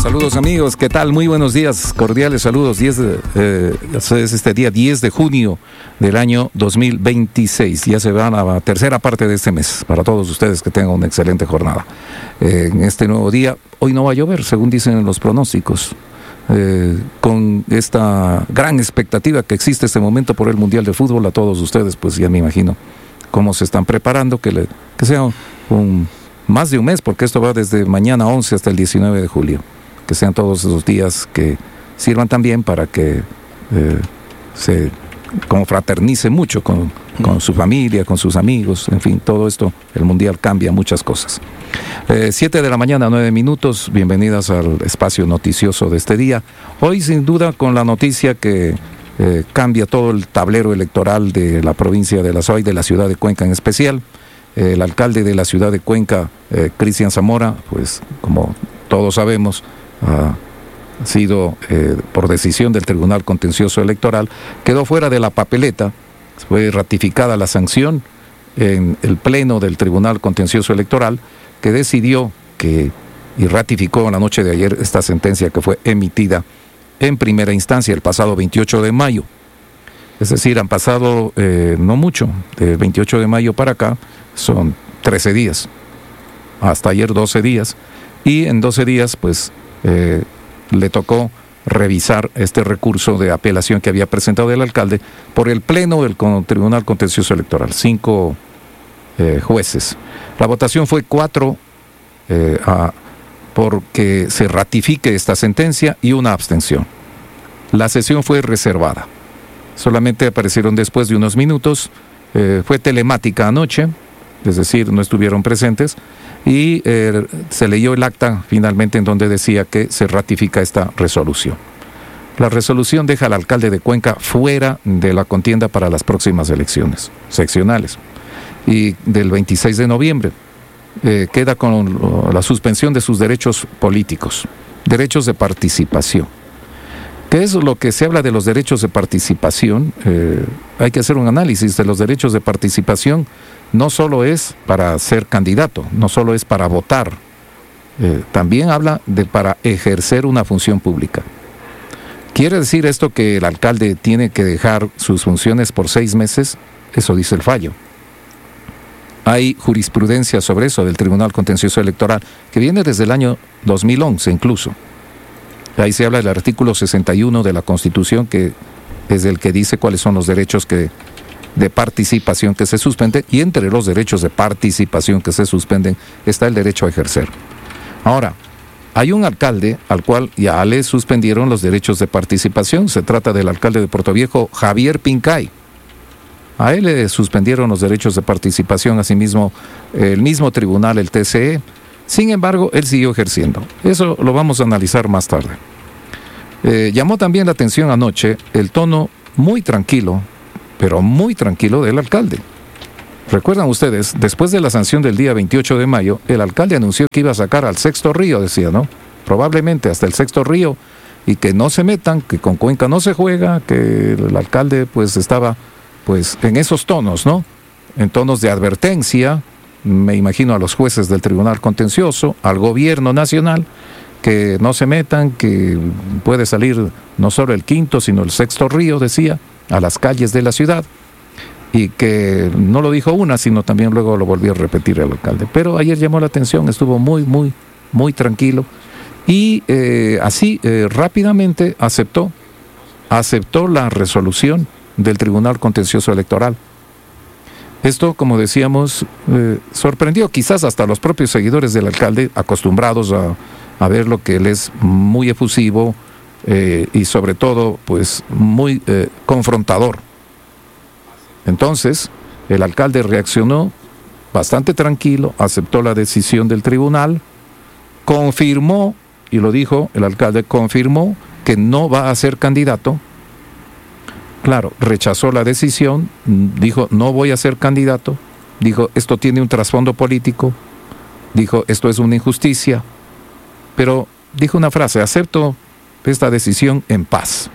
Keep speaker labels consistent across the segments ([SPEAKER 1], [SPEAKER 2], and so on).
[SPEAKER 1] Saludos amigos, ¿qué tal? Muy buenos días, cordiales saludos. Es este día 10 de junio del año 2026. Ya se va a la tercera parte de este mes. Para todos ustedes que tengan una excelente jornada. En este nuevo día, hoy no va a llover, según dicen los pronósticos. Con esta gran expectativa que existe este momento por el Mundial de Fútbol, a todos ustedes, pues ya me imagino cómo se están preparando, que sea más de un mes, porque esto va desde mañana 11 hasta el 19 de julio. Que sean todos esos días que sirvan también para que se confraternice mucho con su familia, con sus amigos, en fin, todo esto, el Mundial cambia muchas cosas. 7 de la mañana, 9 minutos, bienvenidas al espacio noticioso de este día. Hoy sin duda con la noticia que cambia todo el tablero electoral de la provincia de La Suay, de la ciudad de Cuenca en especial. El alcalde de la ciudad de Cuenca, Cristian Zamora, pues como todos sabemos, ha sido por decisión del Tribunal Contencioso Electoral, quedó fuera de la papeleta. Fue ratificada la sanción en el pleno del Tribunal Contencioso Electoral, que decidió y ratificó en la noche de ayer esta sentencia que fue emitida en primera instancia el pasado 28 de mayo. Es decir, han pasado no mucho, del 28 de mayo para acá, son 13 días, hasta ayer 12 días, y en 12 días pues le tocó revisar este recurso de apelación que había presentado el alcalde por el pleno del Tribunal Contencioso Electoral, 5 jueces. La votación fue 4 porque se ratifique esta sentencia y una abstención. La sesión fue reservada. Solamente aparecieron después de unos minutos, fue telemática anoche, es decir, no estuvieron presentes, y se leyó el acta finalmente en donde decía que se ratifica esta resolución. La resolución deja al alcalde de Cuenca fuera de la contienda para las próximas elecciones seccionales y del 26 de noviembre. Queda con la suspensión de sus derechos políticos, derechos de participación. ¿Qué es lo que se habla de los derechos de participación? Hay que hacer un análisis de los derechos de participación. No solo es para ser candidato, no solo es para votar, también habla de para ejercer una función pública. ¿Quiere decir esto que el alcalde tiene que dejar sus funciones por 6 meses? Eso dice el fallo. Hay jurisprudencia sobre eso del Tribunal Contencioso Electoral, que viene desde el año 2011 incluso. Ahí se habla del artículo 61 de la Constitución, que es el que dice cuáles son los derechos de participación que se suspenden, y entre los derechos de participación que se suspenden está el derecho a ejercer. Ahora, hay un alcalde al cual ya le suspendieron los derechos de participación. Se trata del alcalde de Puerto Viejo, Javier Pincay. A él le suspendieron los derechos de participación, asimismo el mismo tribunal, el TCE. Sin embargo, él siguió ejerciendo. Eso lo vamos a analizar más tarde. Llamó también la atención anoche el tono muy tranquilo, pero muy tranquilo del alcalde. Recuerdan ustedes, después de la sanción del día 28 de mayo, el alcalde anunció que iba a sacar al Sexto Río, decía, ¿no? Probablemente hasta el Sexto Río, y que no se metan, que con Cuenca no se juega, que el alcalde pues estaba pues en esos tonos, ¿no? En tonos de advertencia, me imagino a los jueces del Tribunal Contencioso, al gobierno nacional, que no se metan, que puede salir no solo el Quinto, sino el Sexto Río, decía, a las calles de la ciudad, y que no lo dijo una, sino también luego lo volvió a repetir el alcalde. Pero ayer llamó la atención, estuvo muy tranquilo, y así rápidamente aceptó la resolución del Tribunal Contencioso Electoral. Esto, como decíamos, sorprendió quizás hasta a los propios seguidores del alcalde, acostumbrados a ver lo que él es muy efusivo y sobre todo pues muy confrontador. Entonces, el alcalde reaccionó bastante tranquilo, aceptó la decisión del tribunal, confirmó, y lo dijo el alcalde, confirmó que no va a ser candidato. Claro, rechazó la decisión, dijo, no voy a ser candidato, dijo, esto tiene un trasfondo político, dijo, esto es una injusticia, pero dijo una frase, acepto esta decisión en paz.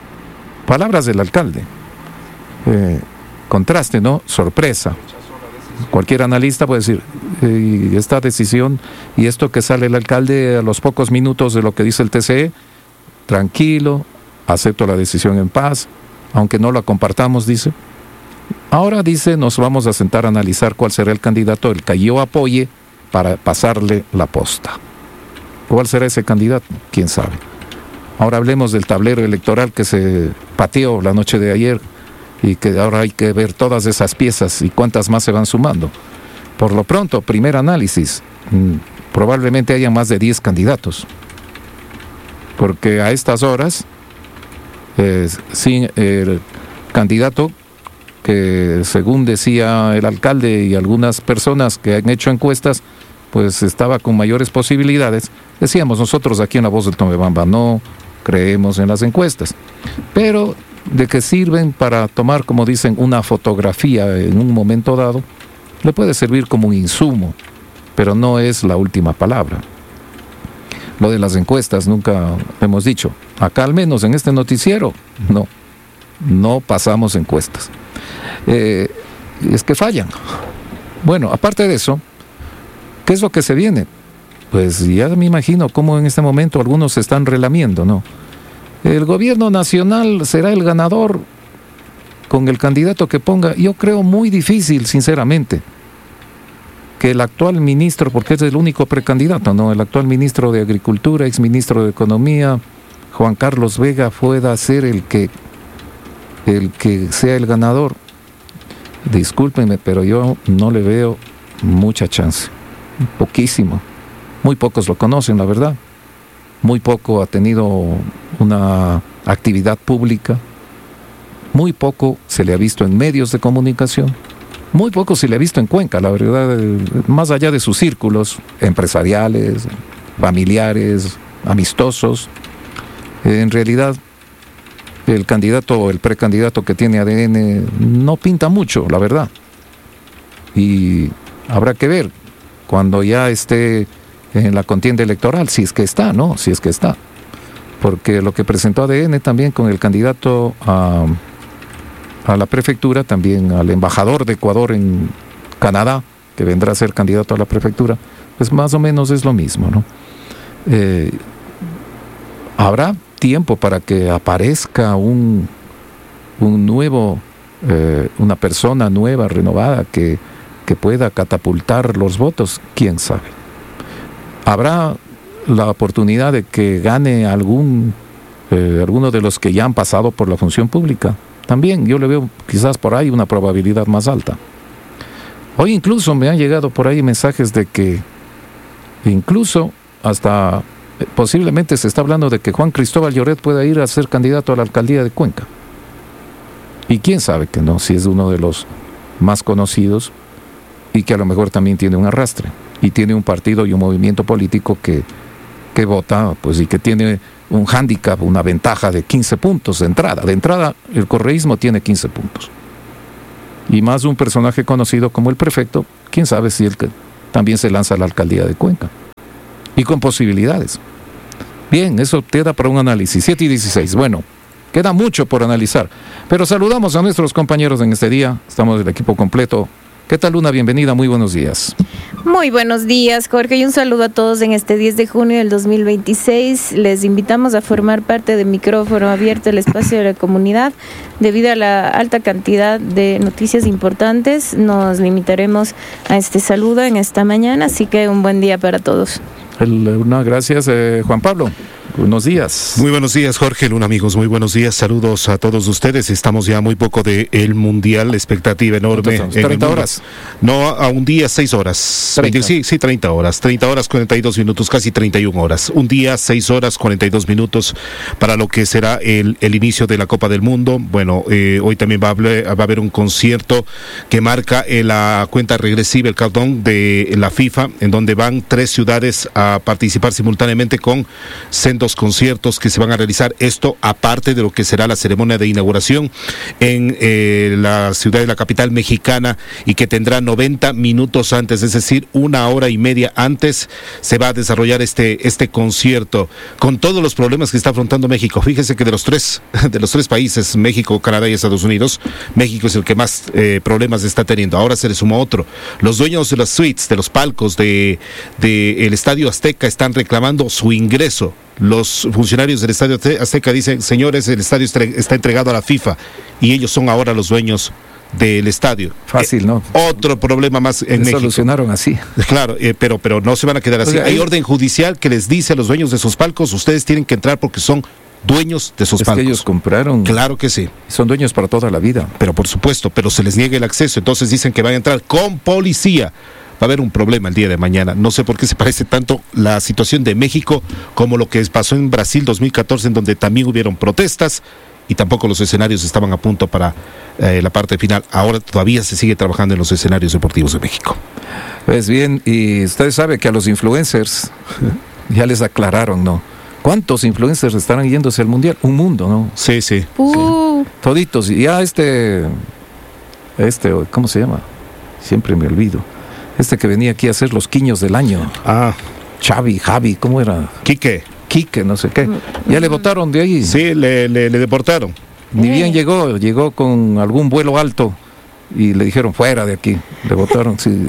[SPEAKER 1] Palabras del alcalde. Contraste, ¿no? Sorpresa. cualquier analista puede decir, esta decisión y esto que sale el alcalde a los pocos minutos de lo que dice el TCE, tranquilo, acepto la decisión en paz, aunque no la compartamos, dice. Ahora dice, nos vamos a sentar a analizar cuál será el candidato el que yo apoye para pasarle la posta. ¿Cuál será ese candidato? ¿Quién sabe? Ahora hablemos del tablero electoral que se pateó la noche de ayer y que ahora hay que ver todas esas piezas y cuántas más se van sumando. Por lo pronto, primer análisis, probablemente haya más de 10 candidatos, porque a estas horas, sin el candidato que según decía el alcalde y algunas personas que han hecho encuestas, pues estaba con mayores posibilidades. Decíamos nosotros aquí en La Voz del Tomebamba, no creemos en las encuestas, pero de que sirven para tomar, como dicen, una fotografía en un momento dado, le puede servir como un insumo, pero no es la última palabra. Lo de las encuestas nunca hemos dicho, acá al menos en este noticiero, no pasamos encuestas. Es que fallan. Bueno, aparte de eso, ¿qué es lo que se viene? Pues ya me imagino cómo en este momento algunos se están relamiendo, ¿no? El gobierno nacional será el ganador con el candidato que ponga. Yo creo muy difícil, sinceramente, que el actual ministro, porque es el único precandidato, ¿no? El actual ministro de Agricultura, exministro de Economía, Juan Carlos Vega, pueda ser el que sea el ganador. Discúlpenme, pero yo no le veo mucha chance. Poquísimo. Muy pocos lo conocen, la verdad. Muy poco ha tenido una actividad pública. Muy poco se le ha visto en medios de comunicación. Muy poco se le ha visto en Cuenca, la verdad, más allá de sus círculos empresariales, familiares, amistosos. En realidad, el candidato o el precandidato que tiene ADN no pinta mucho, la verdad. Y habrá que ver cuando ya esté en la contienda electoral, si es que está, ¿no? Si es que está. Porque lo que presentó ADN también con el candidato a la prefectura, también al embajador de Ecuador en Canadá, que vendrá a ser candidato a la prefectura, pues más o menos es lo mismo, ¿no? Habrá tiempo para que aparezca un nuevo, una persona nueva, renovada, que pueda catapultar los votos, quién sabe. Habrá la oportunidad de que gane alguno de los que ya han pasado por la función pública. También yo le veo quizás por ahí una probabilidad más alta. Hoy incluso me han llegado por ahí mensajes de que incluso hasta posiblemente se está hablando de que Juan Cristóbal Lloret pueda ir a ser candidato a la alcaldía de Cuenca. Y quién sabe que no, si es uno de los más conocidos y que a lo mejor también tiene un arrastre y tiene un partido y un movimiento político que vota, pues, y que tiene un hándicap, una ventaja de 15 puntos de entrada. De entrada, el correísmo tiene 15 puntos. Y más un personaje conocido como el prefecto, quién sabe si él también se lanza a la alcaldía de Cuenca. Y con posibilidades. Bien, eso queda para un análisis. 7:16. Bueno, queda mucho por analizar. Pero saludamos a nuestros compañeros en este día. Estamos del equipo completo. ¿Qué tal, Luna? Bienvenida, muy buenos días.
[SPEAKER 2] Muy buenos días, Jorge, y un saludo a todos en este 10 de junio del 2026. Les invitamos a formar parte de Micrófono Abierto, el espacio de la comunidad. Debido a la alta cantidad de noticias importantes, nos limitaremos a este saludo en esta mañana, así que un buen día para todos.
[SPEAKER 1] Gracias, Juan Pablo. Buenos días.
[SPEAKER 3] Muy buenos días, Jorge, Luna, amigos, muy buenos días, saludos a todos ustedes. Estamos ya muy poco del Mundial, expectativa enorme.
[SPEAKER 1] 30 horas.
[SPEAKER 3] No, a un día 6 horas.
[SPEAKER 1] 30.
[SPEAKER 3] Sí, 30 horas. 30 horas, 42 minutos, casi 31 horas. Un día, 6 horas, 42 minutos para lo que será el inicio de la Copa del Mundo. Bueno, hoy también va a haber un concierto que marca la cuenta regresiva, el countdown de la FIFA, en donde van 3 ciudades a participar simultáneamente con sendos 2 conciertos que se van a realizar, esto aparte de lo que será la ceremonia de inauguración en la ciudad de la capital mexicana, y que tendrá 90 minutos antes, es decir, 1 hora y media antes se va a desarrollar este concierto, con todos los problemas que está afrontando México. Fíjese que de los tres países, México, Canadá y Estados Unidos, México es el que más problemas está teniendo. Ahora se le sumó otro. Los dueños de las suites, de los palcos de el Estadio Azteca están reclamando su ingreso. Los funcionarios del Estadio Azteca dicen: señores, el estadio está entregado a la FIFA y ellos son ahora los dueños del estadio.
[SPEAKER 1] Fácil, ¿no?
[SPEAKER 3] Otro problema más en México.
[SPEAKER 1] Solucionaron así.
[SPEAKER 3] Claro, pero no se van a quedar así. Hay orden judicial que les dice a los dueños de sus palcos: ustedes tienen que entrar porque son dueños de sus palcos.
[SPEAKER 1] Que ellos compraron.
[SPEAKER 3] Claro que sí.
[SPEAKER 1] Son dueños para toda la vida.
[SPEAKER 3] Pero por supuesto, pero se les niega el acceso, entonces dicen que van a entrar con policía. Va a haber un problema el día de mañana. No sé por qué se parece tanto la situación de México como lo que pasó en Brasil 2014, en donde también hubieron protestas y tampoco los escenarios estaban a punto para la parte final. Ahora todavía se sigue trabajando en los escenarios deportivos de México.
[SPEAKER 1] Pues bien, y usted sabe que a los influencers ya les aclararon, ¿no? ¿Cuántos influencers estarán yéndose al mundial? Un mundo, ¿no?
[SPEAKER 3] Sí.
[SPEAKER 1] Sí. Toditos. Y ya ¿cómo se llama? Siempre me olvido. Que venía aquí a hacer los quiños del año. Javi, ¿cómo era? Quique, no sé qué. Ya le botaron de ahí.
[SPEAKER 3] Sí, le deportaron.
[SPEAKER 1] Ni bien llegó con algún vuelo alto y le dijeron: fuera de aquí. Le botaron, sí.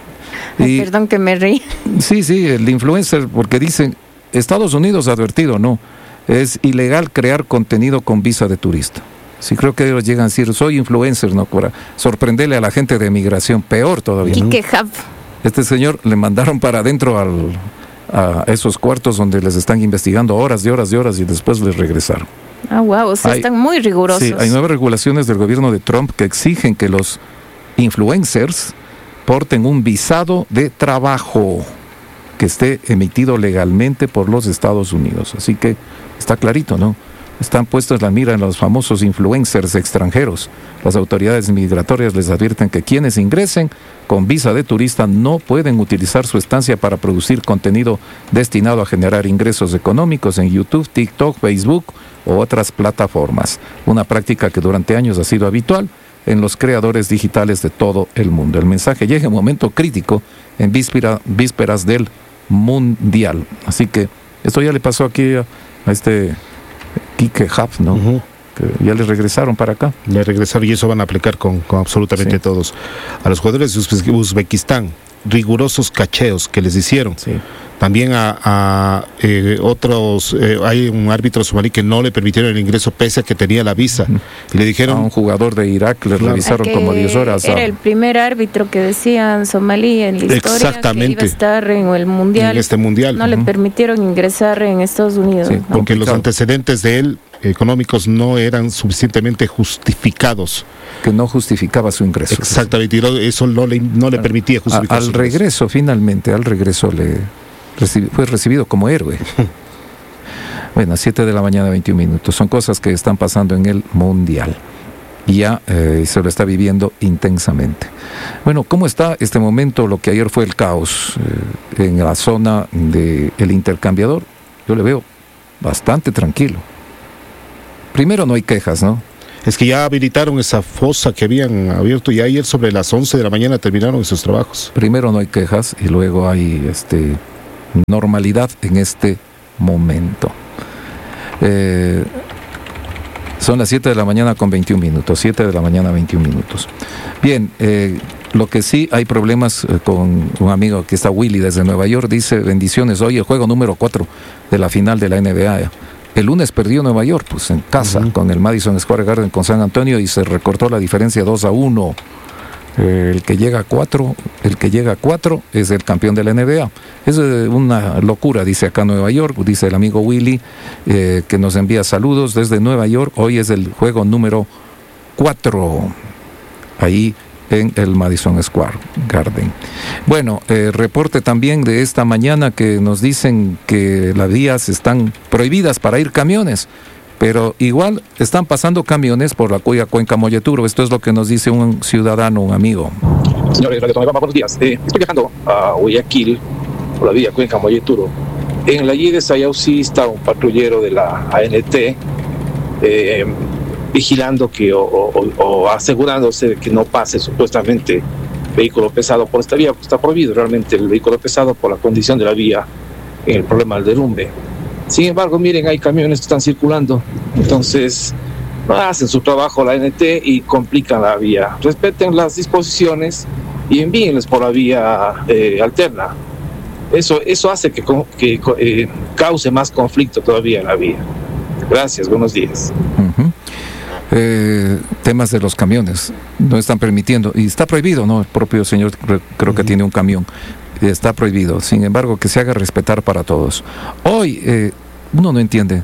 [SPEAKER 2] Perdón que me reí.
[SPEAKER 1] Sí, el influencer, porque dicen, Estados Unidos ha advertido, no, es ilegal crear contenido con visa de turista. Sí, creo que ellos llegan a decir: soy influencer, ¿no? Para sorprenderle a la gente de migración, peor todavía.
[SPEAKER 2] Quique Hub.
[SPEAKER 1] Este señor le mandaron para adentro a esos cuartos donde les están investigando horas y después les regresaron.
[SPEAKER 2] Wow, o sea, están muy rigurosos.
[SPEAKER 1] Sí, hay nuevas regulaciones del gobierno de Trump que exigen que los influencers porten un visado de trabajo que esté emitido legalmente por los Estados Unidos. Así que está clarito, ¿no? Están puestos la mira en los famosos influencers extranjeros. Las autoridades migratorias les advierten que quienes ingresen con visa de turista no pueden utilizar su estancia para producir contenido destinado a generar ingresos económicos en YouTube, TikTok, Facebook o otras plataformas. Una práctica que durante años ha sido habitual en los creadores digitales de todo el mundo. El mensaje llega en un momento crítico en vísperas del Mundial. Así que esto ya le pasó aquí a este Quique Hub, ¿no? Uh-huh. Que ya les regresaron para acá.
[SPEAKER 3] Le regresaron, y eso van a aplicar con absolutamente todos. A los jugadores de Uzbekistán, rigurosos cacheos que les hicieron. Sí. También a otros, hay un árbitro somalí que no le permitieron el ingreso pese a que tenía la visa. Uh-huh. Y le dijeron...
[SPEAKER 1] A un jugador de Irak le revisaron como 10 horas.
[SPEAKER 2] Era el primer árbitro que decían somalí en la historia.
[SPEAKER 3] Exactamente.
[SPEAKER 2] Que iba a estar en el mundial.
[SPEAKER 3] En este mundial.
[SPEAKER 2] No le permitieron ingresar en Estados Unidos. Sí,
[SPEAKER 3] porque los antecedentes de él económicos no eran suficientemente justificados.
[SPEAKER 1] Que no justificaba su ingreso.
[SPEAKER 3] Exactamente, y eso no le permitía justificar
[SPEAKER 1] al regreso, finalmente, fue recibido como héroe. Bueno, 7 de la mañana, 21 minutos. Son cosas que están pasando en el Mundial. Y ya se lo está viviendo intensamente. Bueno, ¿cómo está este momento lo que ayer fue el caos en la zona del intercambiador? Yo le veo bastante tranquilo. Primero, no hay quejas, ¿no?
[SPEAKER 3] Es que ya habilitaron esa fosa que habían abierto y ayer sobre las 11 de la mañana terminaron esos trabajos.
[SPEAKER 1] Primero no hay quejas y luego hay normalidad en este momento. Son las 7 de la mañana con 21 minutos. 7 de la mañana, 21 minutos. Bien, lo que sí hay problemas con un amigo que está, Willy, desde Nueva York. Dice: bendiciones, hoy el juego número 4 de la final de la NBA. El lunes perdió Nueva York, pues en casa, con el Madison Square Garden con San Antonio, y se recortó la diferencia 2-1. El que llega a 4 es el campeón de la NBA. Es una locura, dice acá Nueva York, dice el amigo Willy, que nos envía saludos desde Nueva York. Hoy es el juego número 4, ahí en el Madison Square Garden. Bueno, reporte también de esta mañana que nos dicen que las vías están prohibidas para ir camiones, pero igual están pasando camiones por la Cuenca Molleturo. Esto es lo que nos dice un ciudadano, un amigo.
[SPEAKER 4] Señores, Radio Tonegama, buenos días. Estoy viajando a Guayaquil por la vía Cuenca Molleturo. En la Yide Sayausí está un patrullero de la ANT vigilando que o asegurándose de que no pase supuestamente vehículo pesado por esta vía, porque está prohibido realmente el vehículo pesado por la condición de la vía en el problema del derrumbe. Sin embargo, miren, hay camiones que están circulando, entonces no hacen su trabajo la ANT y complican la vía. Respeten las disposiciones y envíenles por la vía alterna. Eso hace que cause más conflicto todavía en la vía. Gracias, buenos días.
[SPEAKER 1] Temas de los camiones no están permitiendo, y está prohibido, ¿no? El propio señor creo que tiene un camión, está prohibido. Sin embargo, que se haga respetar para todos. Hoy uno no entiende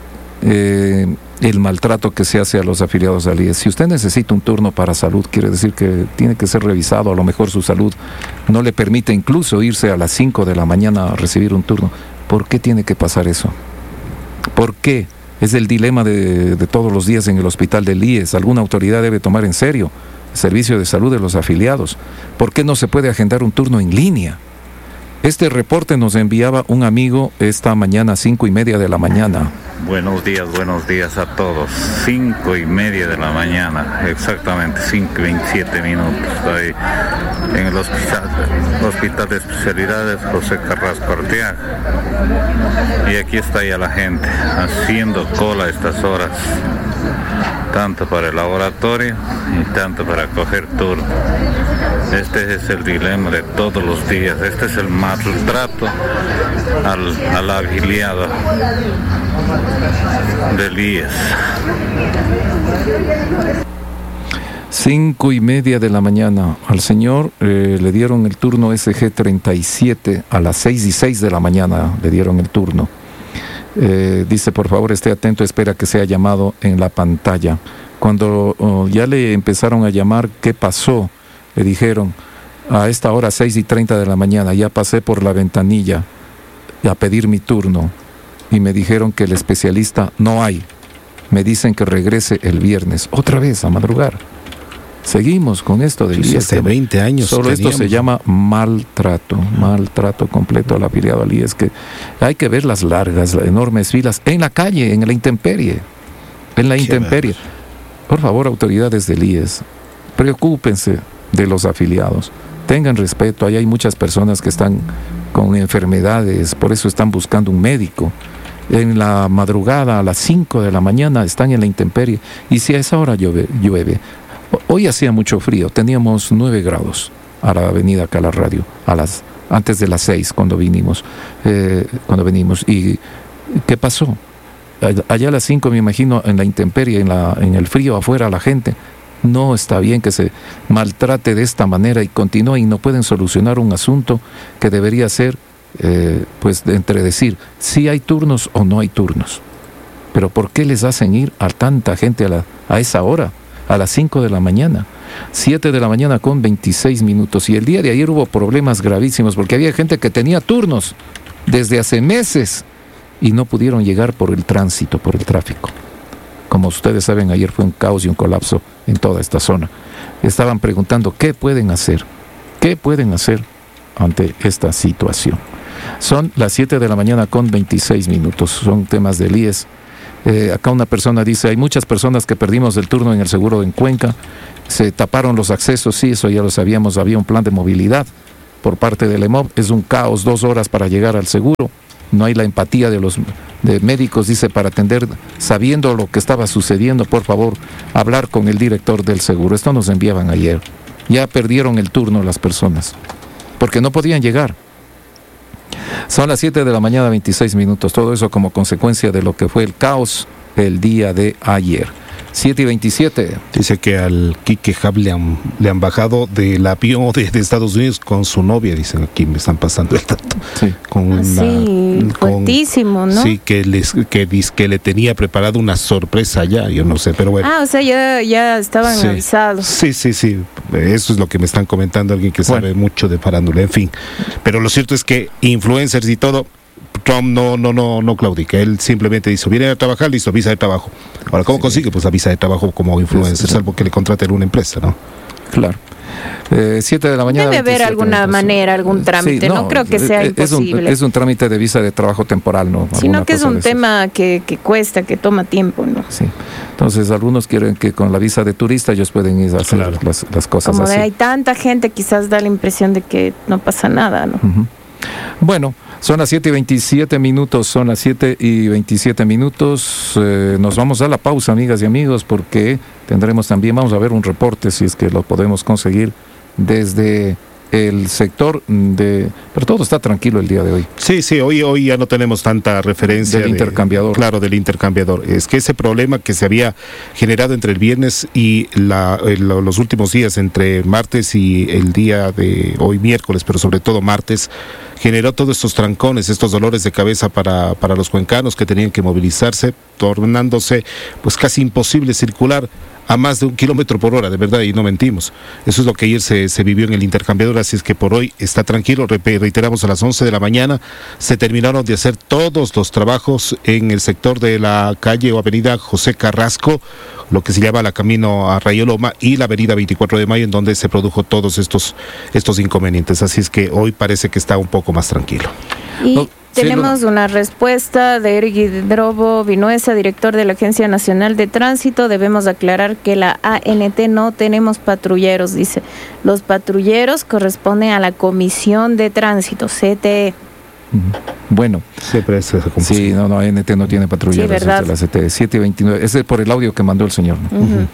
[SPEAKER 1] el maltrato que se hace a los afiliados al IES. Si usted necesita un turno para salud, quiere decir que tiene que ser revisado. A lo mejor su salud no le permite incluso irse a las 5 de la mañana a recibir un turno. ¿Por qué tiene que pasar eso? ¿Por qué? Es el dilema de todos los días en el hospital del IES. Alguna autoridad debe tomar en serio el servicio de salud de los afiliados. ¿Por qué no se puede agendar un turno en línea? Este reporte nos enviaba un amigo esta mañana, 5:30 de la mañana.
[SPEAKER 5] Buenos días a todos. 5:30 de la mañana, exactamente 5:27 minutos. Estoy en el hospital de especialidades José Carrasco Arteaga. Y aquí está ya la gente haciendo cola a estas horas, tanto para el laboratorio y tanto para coger turno. Este es el dilema de todos los días. Este es el maltrato al afiliado del IES.
[SPEAKER 1] 5:30 de la mañana. Al señor le dieron el turno SG37 a las 6:06 de la mañana. Le dieron el turno. Dice, por favor, esté atento, espera que sea llamado en la pantalla. Cuando ya le empezaron a llamar, ¿qué pasó? Le dijeron, a esta hora 6:30 de la mañana, ya pasé por la ventanilla a pedir mi turno y me dijeron que el especialista no hay. Me dicen que regrese el viernes, otra vez a madrugar. Seguimos con esto del IES.
[SPEAKER 3] Hace 20 años.
[SPEAKER 1] Solo esto se llama maltrato completo al afiliado al IES, que hay que ver las largas, las enormes filas en la calle, en la intemperie. Por favor, autoridades del IES, preocúpense de los afiliados, tengan respeto. Ahí hay muchas personas que están con enfermedades, por eso están buscando un médico. En la madrugada, a las 5 de la mañana, están en la intemperie, y si a esa hora llueve. Hoy hacía mucho frío, teníamos 9 grados a la avenida acá a la radio, antes de las 6 cuando venimos. ¿Y qué pasó? Allá a las 5 me imagino en la intemperie, en el frío afuera, la gente. No está bien que se maltrate de esta manera y continúe, y no pueden solucionar un asunto que debería ser, entre decir si hay turnos o no hay turnos. Pero ¿por qué les hacen ir a tanta gente a esa hora? A las 5 de la mañana, 7 de la mañana con 26 minutos. Y el día de ayer hubo problemas gravísimos porque había gente que tenía turnos desde hace meses y no pudieron llegar por el tránsito, por el tráfico. Como ustedes saben, ayer fue un caos y un colapso en toda esta zona. Estaban preguntando qué pueden hacer ante esta situación. Son las 7 de la mañana con 26 minutos. Son temas del IES. Acá una persona dice, hay muchas personas que perdimos el turno en el seguro en Cuenca, se taparon los accesos, sí, eso ya lo sabíamos, había un plan de movilidad por parte del EMOV, es un caos, 2 horas para llegar al seguro, no hay la empatía de los médicos, dice, para atender, sabiendo lo que estaba sucediendo, por favor, hablar con el director del seguro. Esto nos enviaban ayer, ya perdieron el turno las personas, porque no podían llegar. Son las 7 de la mañana, 26 minutos. Todo eso como consecuencia de lo que fue el caos el día de ayer. 7:27.
[SPEAKER 3] Dice que al Quique Hub le han bajado del avión de Estados Unidos con su novia. Dicen aquí, me están pasando el dato.
[SPEAKER 1] Sí.
[SPEAKER 2] Fuertísimo, ¿no?
[SPEAKER 3] Sí, que le tenía preparado una sorpresa allá, yo no sé, pero bueno.
[SPEAKER 2] O sea, ya estaban avisados.
[SPEAKER 3] Sí. Eso es lo que me están comentando, alguien que sabe mucho de farándula, en fin. Pero lo cierto es que influencers y todo, Trump no claudica. Él simplemente dice, viene a trabajar, listo, visa de trabajo. Ahora, ¿cómo consigue? Pues la visa de trabajo como influencer, salvo que le contraten una empresa, ¿no?
[SPEAKER 1] Claro. 7 de la mañana.
[SPEAKER 2] Debe haber
[SPEAKER 1] 27
[SPEAKER 2] alguna
[SPEAKER 1] minutos.
[SPEAKER 2] manera, algún trámite.
[SPEAKER 1] Sí,
[SPEAKER 2] no creo que sea imposible.
[SPEAKER 1] Es un trámite de visa de trabajo temporal, ¿no?
[SPEAKER 2] Sino
[SPEAKER 1] Alguna
[SPEAKER 2] que es
[SPEAKER 1] cosa
[SPEAKER 2] un
[SPEAKER 1] de esas.
[SPEAKER 2] tema que cuesta, que toma tiempo, ¿no?
[SPEAKER 1] Sí. Entonces, algunos quieren que con la visa de turista ellos pueden ir a hacer
[SPEAKER 3] Claro.
[SPEAKER 1] las cosas
[SPEAKER 2] Como
[SPEAKER 1] así.
[SPEAKER 2] hay tanta gente, quizás da la impresión de que no pasa nada, ¿no?
[SPEAKER 1] Ujú. Bueno, son las 7:27, son las 7:27. Nos vamos a la pausa, amigas y amigos, porque vamos a ver un reporte, si es que lo podemos conseguir, desde el sector pero todo está tranquilo el día de hoy.
[SPEAKER 3] Sí, hoy ya no tenemos tanta referencia
[SPEAKER 1] Del intercambiador.
[SPEAKER 3] Claro, del intercambiador. Es que ese problema que se había generado entre el viernes y los últimos días, entre martes y el día de hoy miércoles, pero sobre todo martes, generó todos estos trancones, estos dolores de cabeza para los cuencanos que tenían que movilizarse, tornándose pues casi imposible circular a más de 1 kilómetro por hora, de verdad, y no mentimos. Eso es lo que ayer se vivió en el intercambiador, así es que por hoy está tranquilo. Reiteramos, a las 11 de la mañana se terminaron de hacer todos los trabajos en el sector de la calle o avenida José Carrasco, lo que se llama la camino a Rayoloma, y la avenida 24 de mayo, en donde se produjo todos estos inconvenientes. Así es que hoy parece que está un poco más tranquilo.
[SPEAKER 2] Y
[SPEAKER 1] No,
[SPEAKER 2] tenemos una respuesta de Eric Drobo Vinuesa, director de la Agencia Nacional de Tránsito. Debemos aclarar que la ANT no tenemos patrulleros, dice. Los patrulleros corresponden a la Comisión de Tránsito, CTE.
[SPEAKER 1] Bueno,
[SPEAKER 3] Siempre es esa confusión.
[SPEAKER 1] sí, no, ANT no tiene patrulleros,
[SPEAKER 2] Sí, ¿verdad?
[SPEAKER 1] es de la CT. 7:29, ese es por el audio que mandó el señor, ¿no?
[SPEAKER 2] Ujú.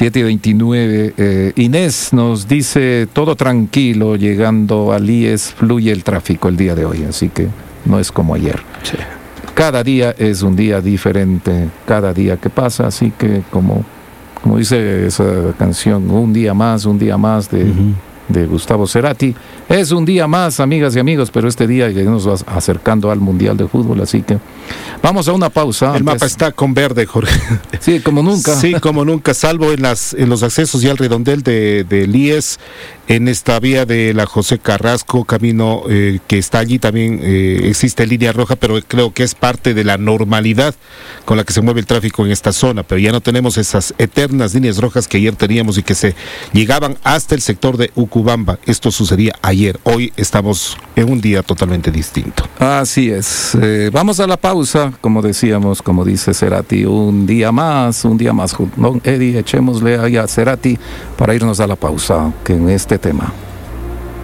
[SPEAKER 1] 7:29, Inés nos dice, todo tranquilo, llegando al IES, fluye el tráfico el día de hoy, así que no es como ayer.
[SPEAKER 3] Sí.
[SPEAKER 1] Cada día es un día diferente, cada día que pasa, así que como dice esa canción, un día más de,
[SPEAKER 3] Ujú.
[SPEAKER 1] de Gustavo Cerati, es un día más, amigas y amigos, pero este día ya nos va acercando al Mundial de Fútbol, así que vamos a una pausa.
[SPEAKER 3] El mapa está con verde, Jorge.
[SPEAKER 1] Sí, como nunca.
[SPEAKER 3] Sí, como nunca, salvo en los accesos ya al redondel del IES, en esta vía de la José Carrasco, camino que está allí también existe línea roja, pero creo que es parte de la normalidad con la que se mueve el tráfico en esta zona, pero ya no tenemos esas eternas líneas rojas que ayer teníamos y que se llegaban hasta el sector de Ucubamba. Esto sucedía ayer, hoy estamos en un día totalmente distinto.
[SPEAKER 1] Así es. Vamos a la pausa, como decíamos, como dice Cerati, un día más, ¿no? Eddie, echémosle ahí a Cerati para irnos a la pausa, que en este tema.